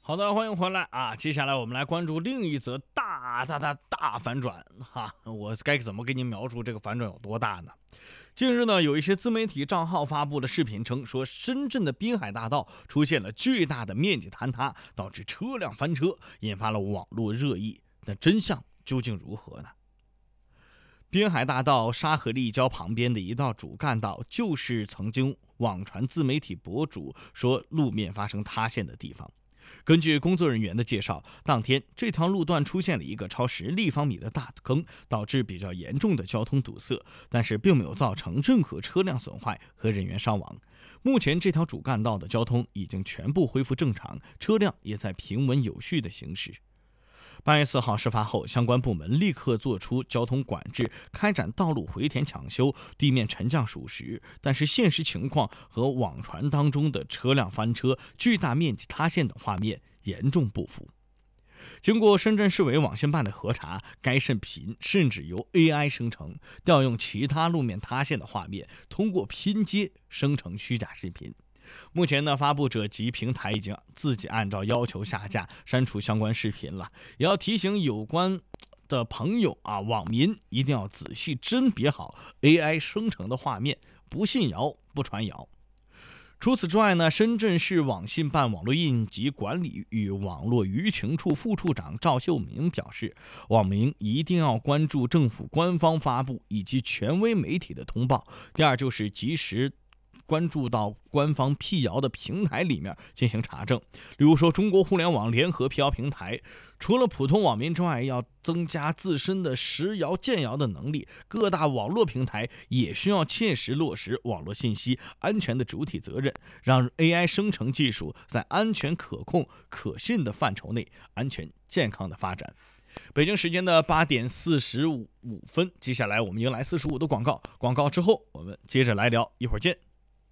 好的，欢迎回来啊！接下来我们来关注另一则大反转哈。我该怎么给你描述这个反转有多大呢？近日呢，有一些自媒体账号发布的视频称，说深圳的滨海大道出现了巨大的面积坍塌，导致车辆翻车，引发了网络热议。那真相究竟如何呢？滨海大道沙河立交旁边的一道主干道，就是曾经网传自媒体博主说路面发生塌陷的地方。根据工作人员的介绍，当天这条路段出现了一个超10立方米的大坑，导致比较严重的交通堵塞，但是并没有造成任何车辆损坏和人员伤亡。目前这条主干道的交通已经全部恢复正常，车辆也在平稳有序的行驶。8月4号事发后，相关部门立刻做出交通管制，开展道路回填抢修，地面沉降属实。但是现实情况和网传当中的车辆翻车、巨大面积塌陷等画面严重不符。经过深圳市委网信办的核查，该视频甚至由 AI 生成，调用其他路面塌陷的画面，通过拼接生成虚假视频。目前呢，发布者及平台已经自己按照要求下架删除相关视频了。也要提醒有关的朋友啊，网民一定要仔细甄别好 AI 生成的画面，不信谣不传谣。除此之外呢，深圳市网信办网络应急管理与网络舆情处副处长赵秀明表示，网民一定要关注政府官方发布以及权威媒体的通报。第二就是及时关注到官方辟谣的平台里面进行查证，例如说中国互联网联合辟谣平台，除了普通网民之外，要增加自身的识谣建谣的能力。各大网络平台也需要切实落实网络信息安全的主体责任，让 AI 生成技术在安全可控可信的范畴内安全健康的发展。北京时间的8点45分，接下来我们迎来45的广告之后我们接着来聊，一会儿见。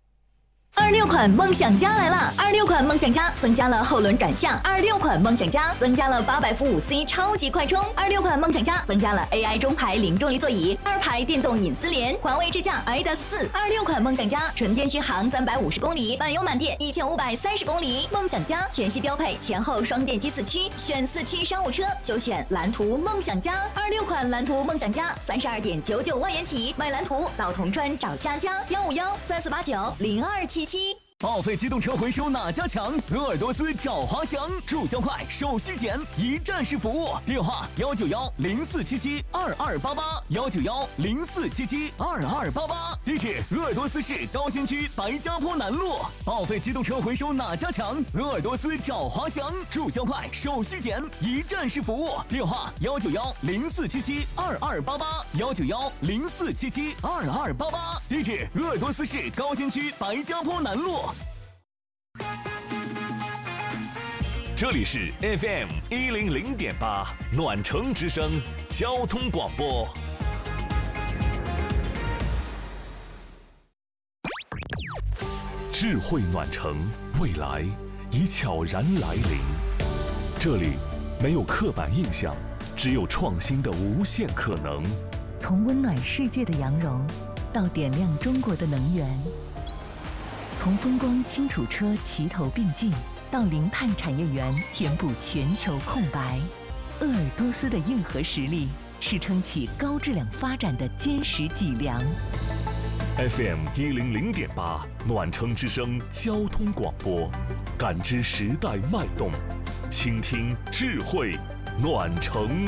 26款梦想家来了！26款梦想家增加了后轮转向，26款梦想家增加了800伏5C 超级快充，26款梦想家增加了 AI 中排零重力座椅，2排电动隐私联，环卫智驾 IDAS4。26款梦想家纯电续航350公里，满油满电1530公里。梦想家全系标配前后双电机4驱，选4驱商务车就选蓝图梦想家。26款蓝图梦想家32.99万元起，买蓝图到铜川找佳佳15134890277。 报废机动车回收哪家强？鄂尔多斯找华翔，注销快，手续简，一站式服务。电话19104772288，19104772288。地址鄂尔多斯市高新区白家坡南路。报废机动车回收哪家强？鄂尔多斯找华翔，注销快，手续简，一站式服务。电话19104772288，19104772288。地址鄂尔多斯市高新区白家坡南路。这里是 FM 100.8暖城之声交通广播。智慧暖城，未来已悄然来临。这里没有刻板印象，只有创新的无限可能。 从温暖世界的阳融，到点亮中国的能源。从风光轻储车齐头并进，到零碳产业园填补全球空白。鄂尔多斯的硬核实力是撑起高质量发展的坚实脊梁。 FM 100.8暖城之声交通广播，感知时代脉动，倾听智慧暖城。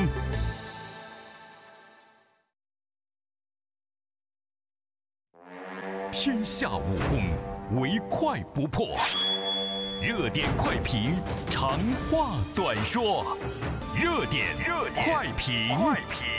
天下武功，唯快不破。热点快评，长话短说。热点快评。